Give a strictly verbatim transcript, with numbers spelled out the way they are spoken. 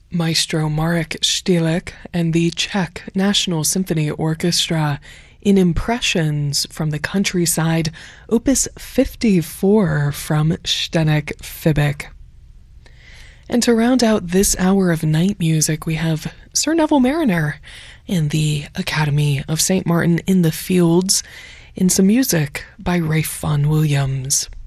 Maestro Marek Štílek and the Czech National Symphony Orchestra in Impressions from the Countryside, Opus fifty-four from Zdeněk Fibik. And to round out this hour of night music, we have Sir Neville Marriner and the Academy of Saint Martin in the Fields in some music by Ralph Vaughan Williams.